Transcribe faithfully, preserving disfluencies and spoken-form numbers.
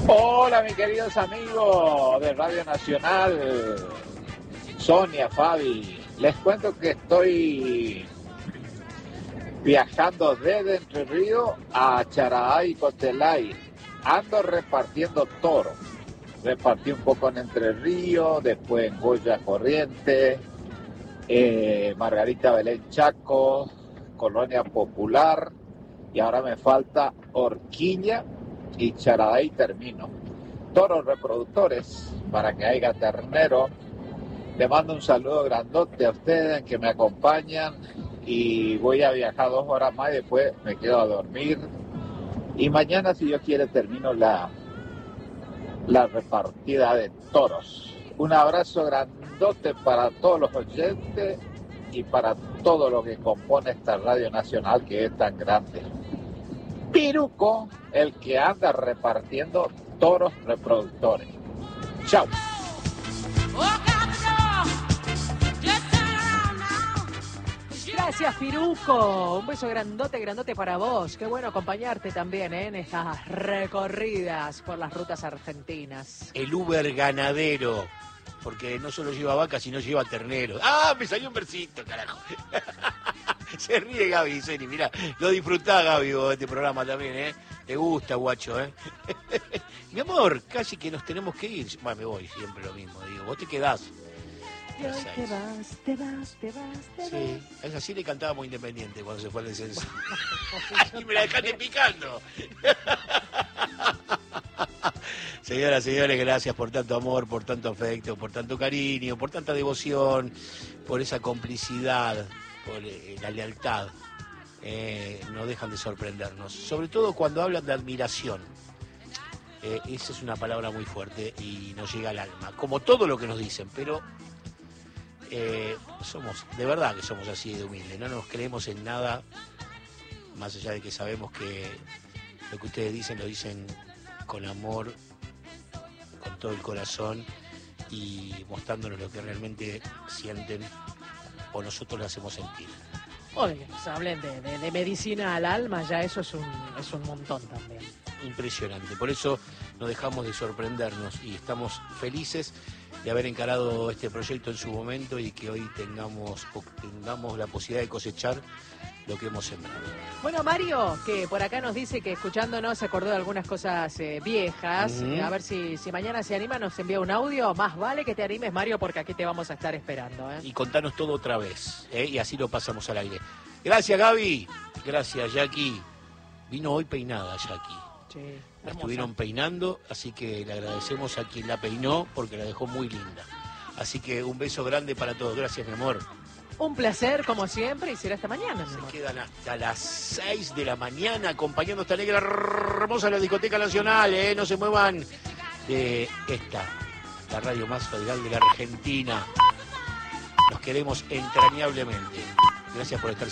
Hola, mis queridos amigos de Radio Nacional, Sonia, Fabi. Les cuento que estoy viajando desde Entre Ríos a Charahí y Cotelay. Ando repartiendo toros. Repartí un poco en Entre Ríos, después en Goya Corrientes, eh, Margarita Belén Chaco, Colonia Popular, y ahora me falta Horquilla y Charahí termino. Toros reproductores para que haya ternero. Le mando un saludo grandote a ustedes que me acompañan y voy a viajar dos horas más y después me quedo a dormir. Y mañana, si Dios quiere, termino la, la repartida de toros. Un abrazo grandote para todos los oyentes y para todo lo que compone esta Radio Nacional que es tan grande. Piruco, el que anda repartiendo toros reproductores. Chao. Gracias, Piruco. Un beso grandote, grandote para vos. Qué bueno acompañarte también, ¿eh? En estas recorridas por las rutas argentinas. El Uber ganadero, porque no solo lleva vacas, sino lleva terneros. ¡Ah! Me salió un versito, carajo. Se ríe Gaby, Seni, mirá. Lo disfrutás, Gaby, vos, de este programa también, ¿eh? Te gusta, guacho, ¿eh? Mi amor, casi que nos tenemos que ir. Bueno, me voy, siempre lo mismo, digo. Vos te quedás. Y hoy te vas, te vas, te vas, te sí, vas. Es así le cantábamos Independiente cuando se fue al descenso. Y me la dejaste picando. Señoras, señores, gracias por tanto amor, por tanto afecto, por tanto cariño, por tanta devoción, por esa complicidad, por eh, la lealtad. Eh, no dejan de sorprendernos, sobre todo cuando hablan de admiración. Eh, esa es una palabra muy fuerte y nos llega al alma, como todo lo que nos dicen, pero eh, somos, de verdad que somos así de humildes, no nos creemos en nada, más allá de que sabemos que lo que ustedes dicen lo dicen con amor, con todo el corazón y mostrándonos lo que realmente sienten o nosotros le hacemos sentir. Oye, se hablen de, de, de medicina al alma, ya eso es un, es un montón también. Impresionante, por eso no dejamos de sorprendernos y estamos felices de haber encarado este proyecto en su momento y que hoy tengamos, tengamos la posibilidad de cosechar lo que hemos sembrado. Bueno, Mario, que por acá nos dice que escuchándonos se acordó de algunas cosas eh, viejas. Uh-huh. Eh, a ver si, si mañana se anima, nos envía un audio. Más vale que te animes, Mario, porque aquí te vamos a estar esperando. ¿eh? Y contanos todo otra vez, ¿eh? Y así lo pasamos al aire. Gracias, Gaby. Gracias, Jackie. Vino hoy peinada, Jackie. Sí, la hermosa. estuvieron peinando, así que le agradecemos a quien la peinó porque la dejó muy linda. Así que un beso grande para todos. Gracias, mi amor. Un placer, como siempre, y será hasta mañana. Se quedan hasta las seis de la mañana acompañando esta negra hermosa en la Discoteca Nacional, ¿eh? No se muevan de esta, la radio más federal de la Argentina. Nos queremos entrañablemente. Gracias por estar